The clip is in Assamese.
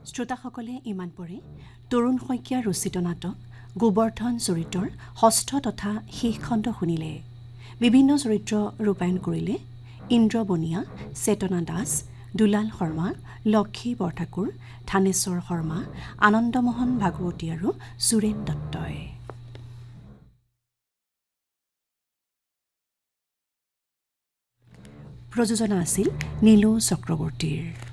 শ্ৰোতাসকলে ইমান পৰে তৰুণ শইকীয়াৰ ৰচিত নাটক গোবৰ্ধন চৰিত্ৰৰ ষষ্ঠ তথা শেষ খণ্ড শুনিলে। বিভিন্ন চৰিত্ৰ ৰূপায়ণ কৰিলে ইন্দ্ৰ বনিয়া, চেতনা দাস, দুলাল শৰ্মা, লক্ষী বৰঠাকুৰ, থানেশ্বৰ শৰ্মা, আনন্দমোহন ভাগৱতী আৰু সুৰেণ দত্তই। প্ৰযোজনা আছিল নীলু চক্ৰৱৰ্তীৰ।